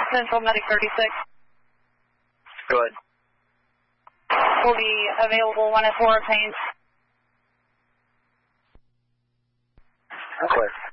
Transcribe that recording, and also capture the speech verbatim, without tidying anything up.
Central Medic thirty-six. Go ahead. Will be available when it's war paint. Clear.